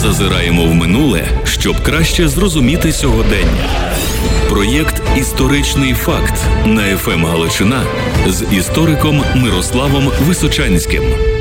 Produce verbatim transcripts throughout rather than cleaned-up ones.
Зазираємо в минуле, щоб краще зрозуміти сьогодення. Проєкт «Історичний факт» на еф ем Галичина з істориком Мирославом Височанським.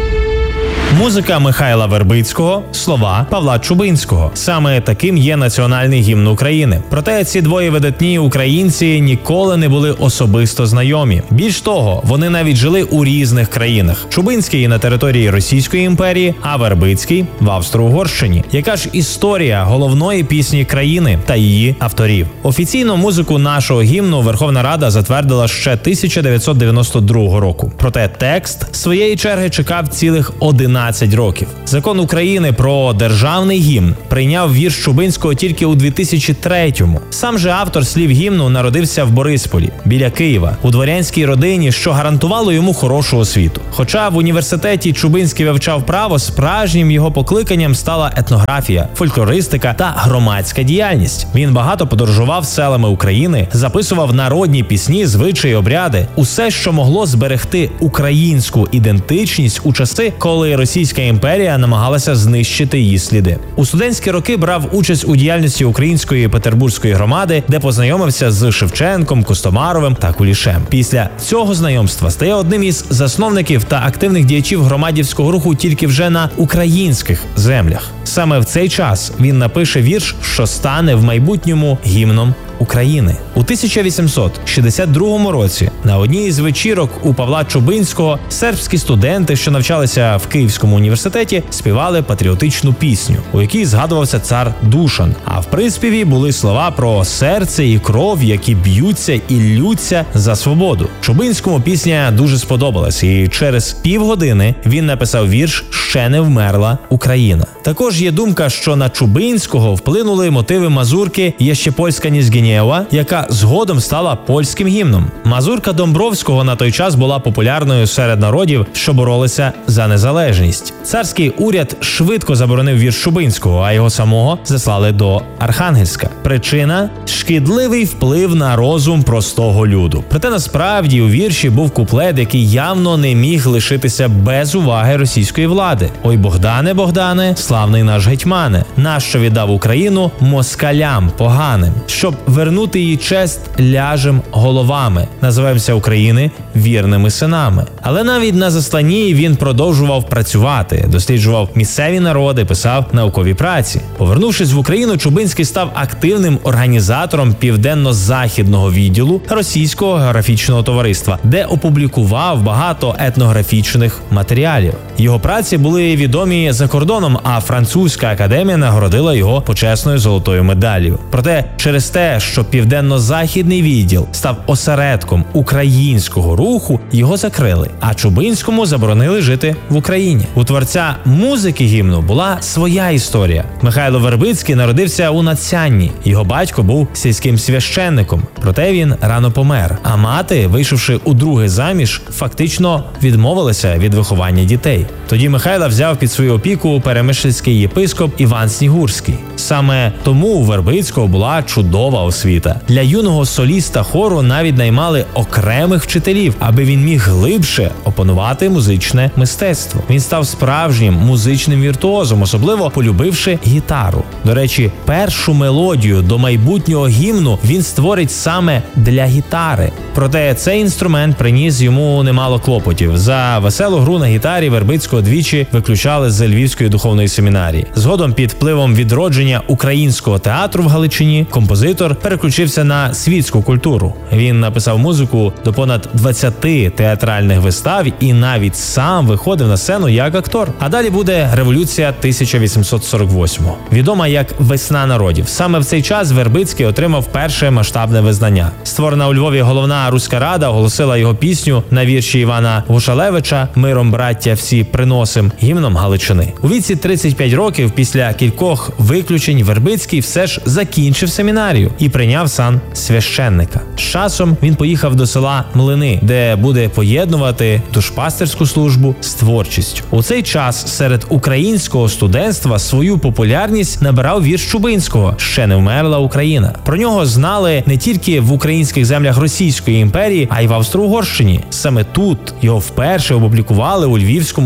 Музика Михайла Вербицького, слова Павла Чубинського. Саме таким є національний гімн України. Проте ці двоє видатні українці ніколи не були особисто знайомі. Більш того, вони навіть жили у різних країнах. Чубинський на території Російської імперії, а Вербицький в Австро-Угорщині. Яка ж історія головної пісні країни та її авторів? Офіційно музику нашого гімну Верховна Рада затвердила ще тисяча дев'ятсот дев'яносто другого року. Проте текст своєї черги чекав цілих одинадцять років. Закон України про державний гімн прийняв вірш Чубинського тільки у дві тисячі третьому. Сам же автор слів гімну народився в Борисполі, біля Києва, у дворянській родині, що гарантувало йому хорошу освіту. Хоча в університеті Чубинський вивчав право, справжнім його покликанням стала етнографія, фольклористика та громадська діяльність. Він багато подорожував селами України, записував народні пісні, звичаї, обряди. Усе, що могло зберегти українську ідентичність у часи, коли Російська імперія намагалася знищити її сліди. У студентські роки брав участь у діяльності Української Петербурзької громади, де познайомився з Шевченком, Костомаровим та Кулішем. Після цього знайомства стає одним із засновників та активних діячів громадівського руху тільки вже на українських землях. Саме в цей час він напише вірш, що стане в майбутньому гімном України. У тисяча вісімсот шістдесят другому році на одній із вечірок у Павла Чубинського сербські студенти, що навчалися в Київському університеті, співали патріотичну пісню, у якій згадувався цар Душан. А в приспіві були слова про серце і кров, які б'ються і ллються за свободу. Чубинському пісня дуже сподобалась, і через півгодини він написав вірш «Ще не вмерла Україна». Також є думка, що на Чубинського вплинули мотиви мазурки «Є ще польська Нізгінєва», яка згодом стала польським гімном. Мазурка Домбровського на той час була популярною серед народів, що боролися за незалежність. Царський уряд швидко заборонив вірш Чубинського, а його самого заслали до Архангельська. Причина – шкідливий вплив на розум простого люду. Проте насправді у вірші був куплет, який явно не міг лишитися без уваги російської влади. «Ой, Богдане, Богдане, славний наш гетьмане, нащо віддав Україну москалям поганим, щоб вернути її честь ляжем головами, називаємося України вірними синами». Але навіть на засланні він продовжував працювати, досліджував місцеві народи, писав наукові праці. Повернувшись в Україну, Чубинський став активним організатором південно-західного відділу Російського географічного товариства, де опублікував багато етнографічних матеріалів. Його праці були відомі за кордоном, а французька академія нагородила його почесною золотою медаллю. Проте через те, що південно-західний відділ став осередком українського руху, його закрили, а Чубинському заборонили жити в Україні. У творця музики гімну була своя історія. Михайло Вербицький народився у Надсянні. Його батько був сільським священником, проте він рано помер. А мати, вийшовши удруге заміж, фактично відмовилася від виховання дітей. Тоді Михайла взяв під свою опіку перемишльський єпископ Іван Снігурський. Саме тому у Вербицького була чудова освіта. Для юного соліста хору навіть наймали окремих вчителів, аби він міг глибше опанувати музичне мистецтво. Він став справжнім музичним віртуозом, особливо полюбивши гітару. До речі, першу мелодію до майбутнього гімну він створить саме для гітари. Проте цей інструмент приніс йому немало клопотів. За веселу гру на гітарі Вербицького двічі виключали з Львівської духовної семінарії. Згодом під впливом відродження українського театру в Галичині композитор переключився на світську культуру. Він написав музику до понад двадцяти театральних вистав і навіть сам виходив на сцену як актор. А далі буде революція тисяча вісімсот сорок восьмого, відома як «Весна народів». Саме в цей час Вербицький отримав перше масштабне визнання. Створена у Львові головна Руська Рада оголосила його пісню на вірші Івана Гушалевича «Миром, браття, всі приносим» гімном Галичини. У віці тридцять п'ять років після кількох виключень Вербицький все ж закінчив семінарію і прийняв сан священника. З часом він поїхав до села Млини, де буде поєднувати душпастерську службу з творчістю. У цей час серед українського студентства свою популярність набирав вірш Чубинського «Ще не вмерла Україна». Про нього знали не тільки в українських землях Російської імперії, а й в Австро-Угорщині. Саме тут його вперше опублікували у львівському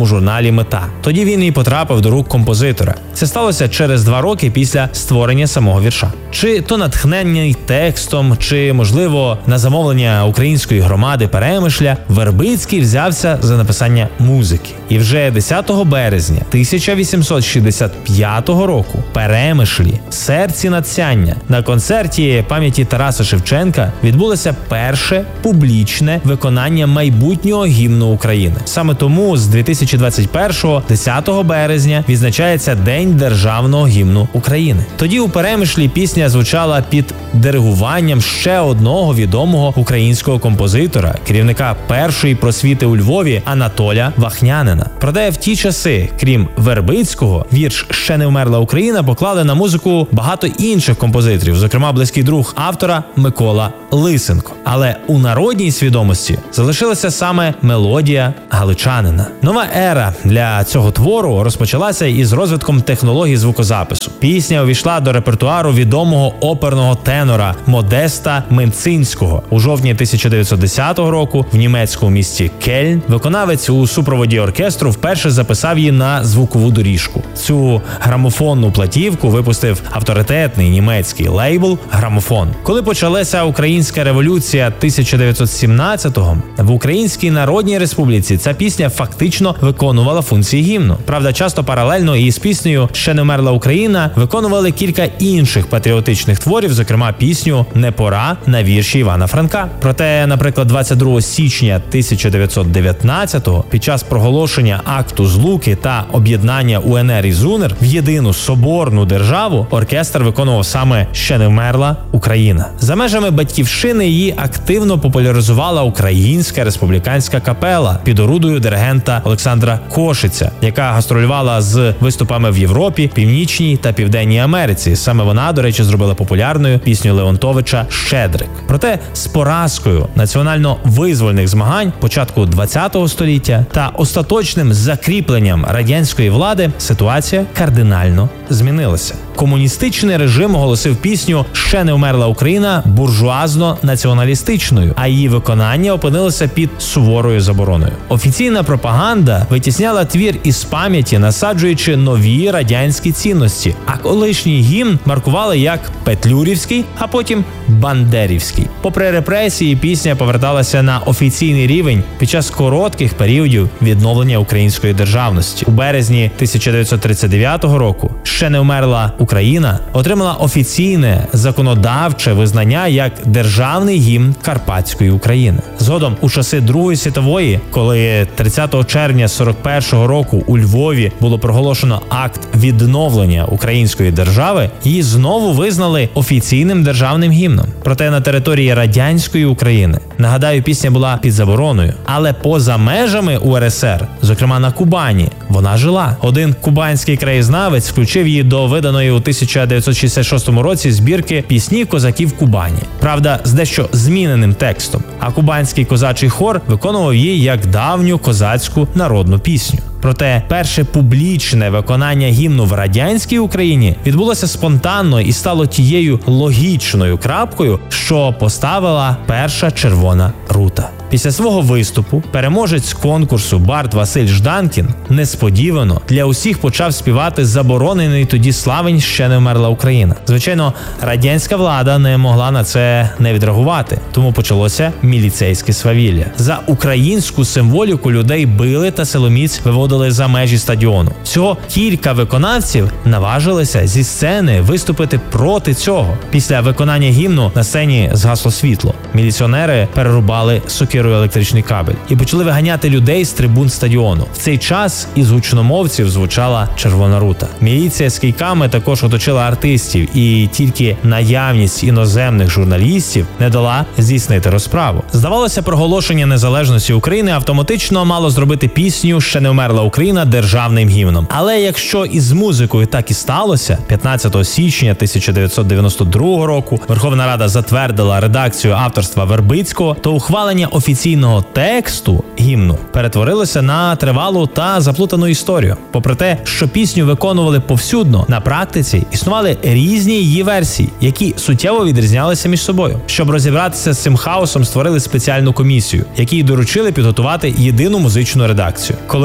журналі «Мета». Тоді він і потрапив до рук композитора. Це сталося через два роки після створення самого вірша. Чи то натхнений текстом, чи, можливо, на замовлення української громади Перемишля, Вербицький взявся за написання музики. І вже десятого березня тисяча вісімсот шістдесят п'ятого року в Перемишлі, серці надсяння, на концерті пам'яті Тараса Шевченка відбулося перше публічне виконання майбутнього гімну України. Саме тому з дві тисячі двадцять першого, десятого березня, відзначається День державного гімну України. Тоді у Перемишлі пісня звучала під диригуванням ще одного відомого українського композитора, керівника першої просвіти у Львові Анатоля Вахнянина. Проте в ті часи, крім Вербицького, вірш «Ще не вмерла Україна» поклали на музику багато інших композиторів, зокрема близький друг автора Микола Лисенко. Але у народній свідомості залишилася саме мелодія галичанина. Нова ера для цього твору розпочалася із розвитком технологій звукозапису. Пісня увійшла до репертуару відомого оперного тенора Модеста Менцинського. У жовтні тисяча дев'ятсот десятого року в німецькому місті Кельн виконавець у супроводі оркестру вперше записав її на звукову доріжку. Цю грамофонну платівку випустив авторитетний німецький лейбл «Грамофон». Коли почалася Українська революція тисяча дев'ятсот сімнадцятого, в Українській Народній Республіці ця пісня фактично виконувала функції гімну. Правда, часто паралельно із піснею «Ще не вмерла Україна» виконували кілька інших патріотичних творів, зокрема пісню «Не пора» на вірші Івана Франка. Проте, наприклад, двадцять другого січня тисяча дев'ятсот дев'ятнадцятого під час проголошення акту злуки та об'єднання У Ен Ер і ЗУНР в єдину соборну державу оркестр виконував саме «Ще не вмерла Україна». За межами батьківщини її активно популяризувала Українська республіканська капела під орудою диригента Олександра Кошиця, яка гастролювала з виступами в Європі, Північній та Південній Америці. Саме вона, до речі, зробила популярною пісню Леонтовича «Щедрик». Проте з поразкою національно-визвольних змагань початку ХХ століття та остаточним закріпленням радянської влади ситуація кардинально змінилася. Комуністичний режим оголосив пісню «Ще не вмерла Україна» буржуазно-націоналістичною, а її виконання опинилося під суворою забороною. Офіційна пропаганда витісняла твір із пам'яті, насаджуючи нові радянські цінності, а колишній гімн маркували як петлюрівський, а потім бандерівський. Попри репресії, пісня поверталася на офіційний рівень під час коротких періодів відновлення української державності. У березні тисяча дев'ятсот тридцять дев'ятого року «Ще не вмерла Україна» отримала офіційне законодавче визнання як державний гімн Карпатської України. Згодом, у часи Другої світової, коли тридцятого червня сорок першого року у Львові було проголошено акт відновлення української держави, її знову визнали офіційним державним гімном. Проте на території радянської України, нагадаю, пісня була під забороною, але поза межами У Ер Ес Ер, зокрема на Кубані, вона жила. Один кубанський краєзнавець включив її до виданої у тисяча дев'ятсот шістдесят шостому році збірки «Пісні козаків Кубані». Правда, з дещо зміненим текстом, а кубанський козачий хор виконував її як давню козацьку народну пісню. Проте перше публічне виконання гімну в радянській Україні відбулося спонтанно і стало тією логічною крапкою, що поставила перша червона рута. Після свого виступу переможець конкурсу бард Василь Жданкін несподівано для усіх почав співати заборонений тоді славень «Ще не вмерла Україна». Звичайно, радянська влада не могла на це не відреагувати, тому почалося міліцейське свавілля. За українську символіку людей били та силоміць виводили за межі стадіону. Всього кілька виконавців наважилися зі сцени виступити проти цього. Після виконання гімну на сцені згасло світло. Міліціонери перерубали сокирою електричний кабель і почали виганяти людей з трибун стадіону. В цей час із гучномовців звучала червона рута. Міліція з кийками також оточила артистів, і тільки наявність іноземних журналістів не дала здійснити розправу. Здавалося, проголошення незалежності України автоматично мало зробити пісню «Ще не вмерла Україна» державним гімном. Але якщо із музикою так і сталося, п'ятнадцятого січня тисяча дев'ятсот дев'яносто другого року Верховна Рада затвердила редакцію авторства Вербицького, то ухвалення офіційного тексту гімну перетворилося на тривалу та заплутану історію. Попри те, що пісню виконували повсюдно, на практиці існували різні її версії, які суттєво відрізнялися між собою. Щоб розібратися з цим хаосом, створили спеціальну комісію, якій доручили підготувати єдину музичну редакцію. Коли двадцять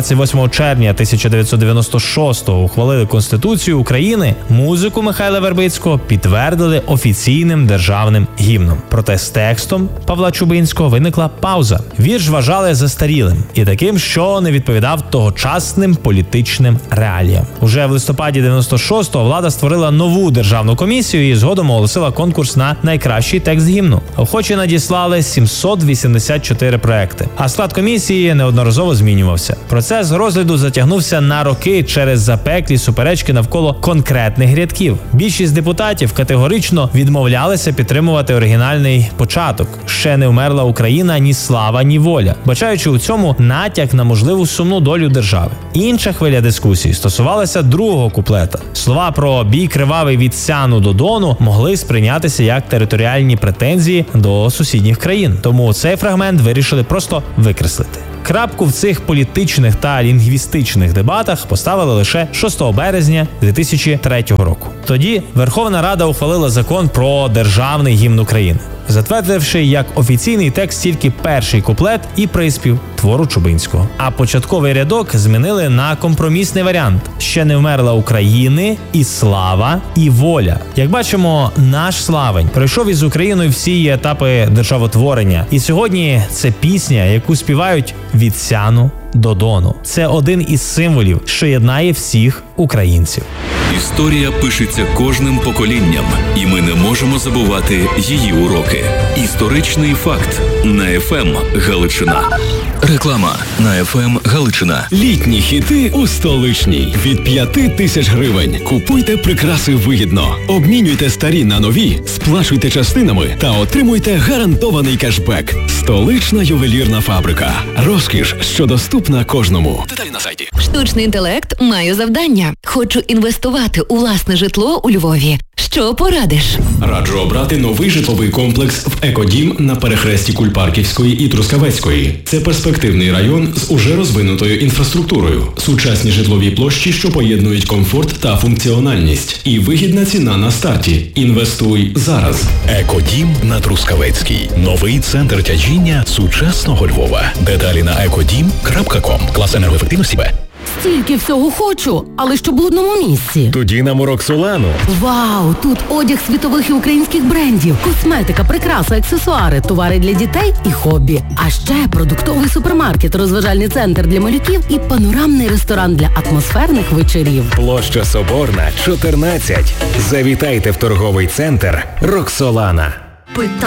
двадцять восьмого червня тисяча дев'ятсот дев'яносто шостого ухвалили Конституцію України, музику Михайла Вербицького підтвердили офіційним державним гімном. Проте з текстом Павла Чубинського виникла пауза. Вірш вважали застарілим і таким, що не відповідав тогочасним політичним реаліям. Уже в листопаді дев'яносто шостого влада створила нову державну комісію і згодом оголосила конкурс на найкращий текст гімну. Охочі надіслали сімсот вісімдесят чотири проекти, а склад комісії неодноразово змінювався. Процес розгляду затягнувся на роки через запеклі суперечки навколо конкретних рядків. Більшість депутатів категорично відмовлялися підтримувати оригінальний початок «Ще не вмерла Україна, ні слава, ні воля», бачаючи у цьому натяк на можливу сумну долю держави. Інша хвиля дискусії стосувалася другого куплета. Слова про бій кривавий від Сяну до Дону могли сприйнятися як територіальні претензії до сусідніх країн, тому цей фрагмент вирішили просто викреслити. Крапку в цих політичних та лінгвістичних дебатах поставили лише шостого березня дві тисячі третього року. Тоді Верховна Рада ухвалила закон про державний гімн України, затвердивши як офіційний текст тільки перший куплет і приспів твору Чубинського. А початковий рядок змінили на компромісний варіант «Ще не вмерла України, і слава, і воля». Як бачимо, наш славень пройшов із Україною всі її етапи державотворення. І сьогодні це пісня, яку співають від Сяну до Дону. Це один із символів, що єднає всіх українців. Історія пишеться кожним поколінням, і ми не можемо забувати її уроки. Історичний факт на еф ем Галичина. Реклама на еф ем Галичина. Літні хіти у столичній. Від п'яти тисяч гривень. Купуйте прикраси вигідно. Обмінюйте старі на нові, сплачуйте частинами та отримуйте гарантований кешбек. Столична ювелірна фабрика. Розкіш, що доступна кожному. Деталі на сайті. Штучний інтелект має завдання. Хочу інвестувати у власне житло у Львові. Що порадиш? Раджу обрати новий житловий комплекс в Екодім на перехресті Кульпарківської і Трускавецької. Це перспективний район з уже розвинутою інфраструктурою, сучасні житлові площі, що поєднують комфорт та функціональність, і вигідна ціна на старті. Інвестуй зараз. Екодім на Трускавецькій. Новий центр тяжіння сучасного Львова. Деталі на екодім крапка ком. Клас енергоефективності Б. Стільки всього хочу, але щоб в одному місці. Тоді нам у Роксолану. Вау, тут одяг світових і українських брендів, косметика, прикраси, аксесуари, товари для дітей і хобі. А ще продуктовий супермаркет, розважальний центр для малюків і панорамний ресторан для атмосферних вечорів. Площа Соборна, чотирнадцять. Завітайте в торговий центр Роксолана. Питання